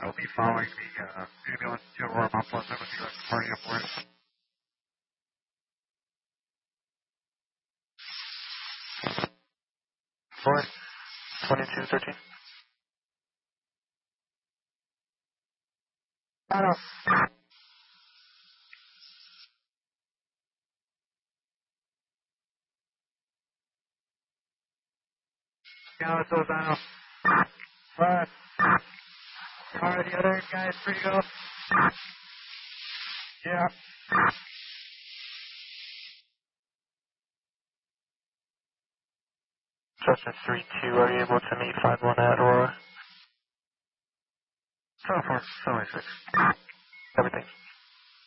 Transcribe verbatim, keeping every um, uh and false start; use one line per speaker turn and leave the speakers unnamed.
I will be following the uh, ambulance to Aurora Mount Pleasant with the rest of the party aboard.
Ford, twenty-two thirteen.
Dino. Yeah, it's all Dino. Alright. Alright, the other guys free to go? Yeah.
Cessna three two, are you able to meet five one at Aurora?
So far, seventy-six.
Everything.